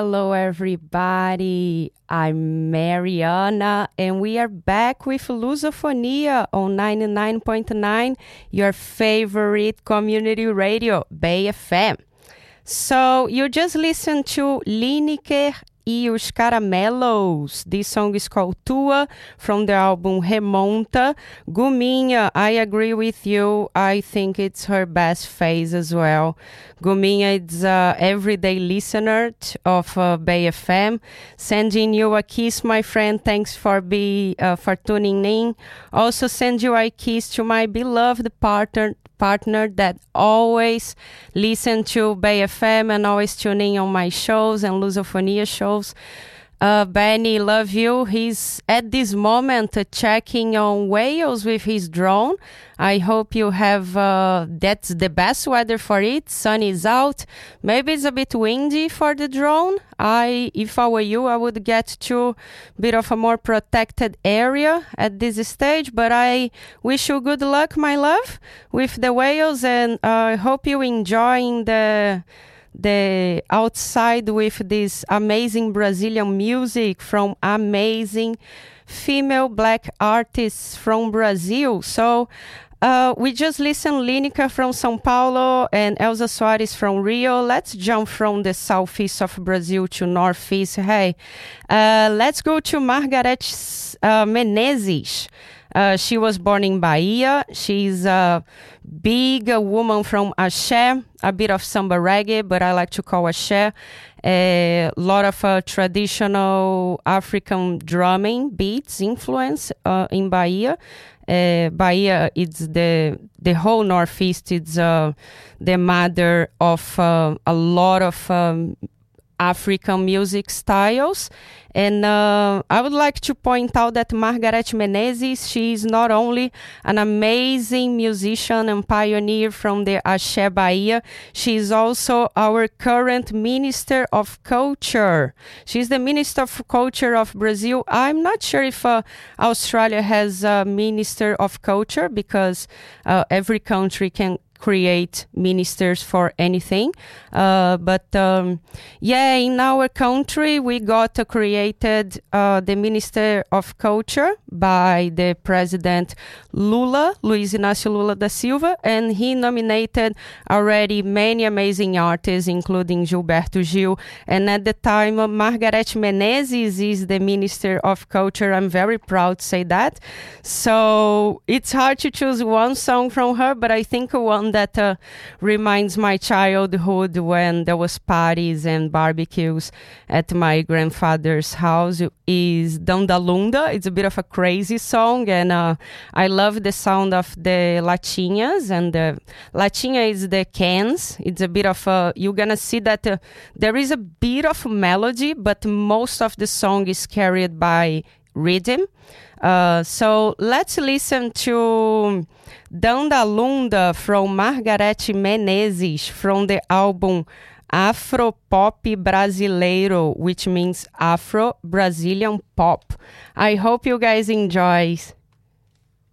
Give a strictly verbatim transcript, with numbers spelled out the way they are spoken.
Hello, everybody. I'm Mariana, and we are back with Lusofonia on ninety-nine point nine, your favorite community radio, Bay F M. So, you just listened to Lineker e os Caramelos. This song is called Tua, from the album Remonta. Guminha, I agree with you. I think it's her best phase as well. Guminha is an everyday listener t- of uh, Bay F M. Sending you a kiss, my friend. Thanks for be uh, for tuning in. Also send you a kiss to my beloved partner partner that always listen to Bay F M and always tune in on my shows and Lusofonia shows. Uh, Benny, love you. He's at this moment uh, checking on Wales with his drone. I hope you have, uh, that's the best weather for it. Sun is out. Maybe it's a bit windy for the drone. I, if I were you, I would get to a bit of a more protected area at this stage. But I wish you good luck, my love, with the whales, and I uh, hope you enjoying the the outside with this amazing Brazilian music from amazing female black artists from Brazil. So uh, we just listened Lineker from São Paulo and Elza Soares from Rio. Let's jump from the southeast of Brazil to northeast. Hey, uh, let's go to Margareth uh, Menezes. Uh, she was born in Bahia. She's a big uh, woman from Axé, a bit of samba reggae, but I like to call Axé. A lot of uh, traditional African drumming beats influence uh, in Bahia. Uh, Bahia, it's the the whole Northeast. It's uh, the mother of uh, a lot of um, African music styles. And uh, I would like to point out that Margareth Menezes, she is not only an amazing musician and pioneer from the Axé Bahia, she is also our current Minister of Culture. She's the Minister of Culture of Brazil. I'm not sure if uh, Australia has a Minister of Culture, because uh, every country can create ministers for anything, uh, but um, yeah, in our country we got uh, created uh, the Minister of Culture by the President Lula, Luiz Inácio Lula da Silva, and he nominated already many amazing artists, including Gilberto Gil. And at the time, uh, Margareth Menezes is the Minister of Culture. I'm very proud to say that. So it's hard to choose one song from her, but I think one that uh, reminds my childhood when there was parties and barbecues at my grandfather's house is Dandalunda. It's a bit of a crazy song, and uh, I love the sound of the latinhas, and the latinha is the cans. It's a bit of a, you're gonna see that uh, there is a bit of melody, but most of the song is carried by rhythm. Uh, so let's listen to Dandalunda from Margareth Menezes from the album Afro Pop Brasileiro, which means Afro Brazilian Pop. I hope you guys enjoy.